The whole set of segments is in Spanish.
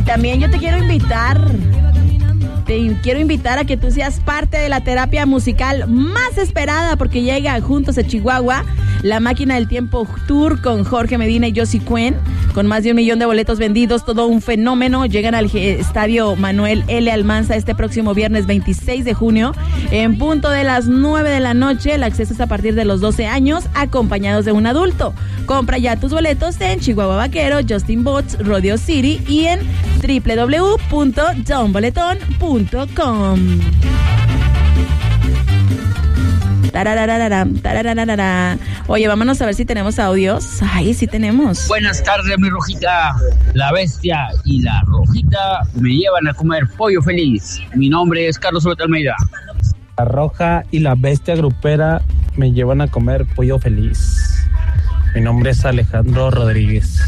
también yo te quiero invitar a que tú seas parte de la terapia musical más esperada, porque llega Juntos a Chihuahua, la Máquina del Tiempo Tour con Jorge Medina y Josie Cuen, con más de 1 millón de boletos vendidos, todo un fenómeno. Llegan al estadio Manuel L. Almanza este próximo viernes 26 de junio, en punto de las 9 de la noche. El acceso es a partir de los 12 años, acompañados de un adulto. Compra ya tus boletos en Chihuahua Vaquero, Justin Bots, Rodeo City y en www.donboleton.com. Oye, vámonos a ver si tenemos audios. Ay, sí tenemos. Buenas tardes, mi Rojita. La Bestia y la Rojita me llevan a comer pollo feliz. Mi nombre es Carlos Soto Almeida. La Roja y la Bestia Grupera me llevan a comer pollo feliz. Mi nombre es Alejandro Rodríguez.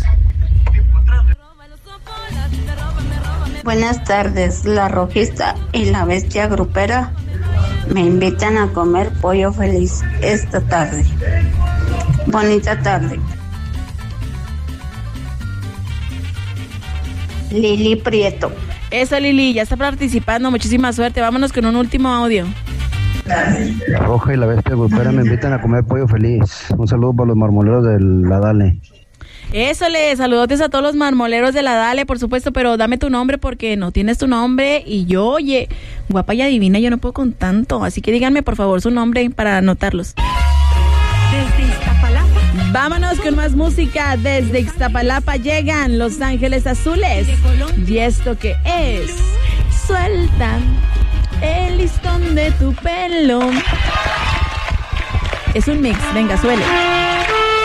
Buenas tardes, la Rojista y la Bestia Grupera me invitan a comer pollo feliz esta tarde. Bonita tarde. Lili Prieto. Eso, Lili, ya está participando, muchísima suerte. Vámonos con un último audio. La Roja y la Bestia Grupera me invitan a comer pollo feliz. Un saludo para los marmoleros de la Dale. Eso, saludotes a todos los marmoleros de la Dale, por supuesto, pero dame tu nombre porque no tienes tu nombre y yo, oye, guapa y adivina, yo no puedo con tanto, así que díganme por favor su nombre para anotarlos. Desde Iztapalapa. Vámonos con más música. Desde Iztapalapa llegan Los Ángeles Azules. ¿Y esto qué es? Suelta el listón de tu pelo. Es un mix, venga, suele.